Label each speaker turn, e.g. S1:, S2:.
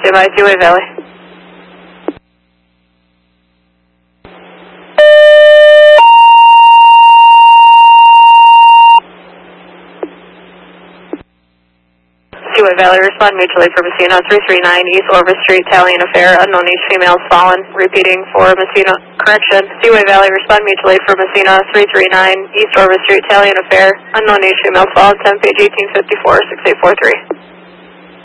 S1: stand by, Seaway Valley. Seaway Valley, respond mutually for Messina, 339 East Orvis Street, Italian affair, unknown age females fallen. Repeating for Messina, correction. Seaway Valley, respond mutually for Messina, 339 East Orvis Street, Italian affair, unknown age females fallen, 10 page 1854, 6843.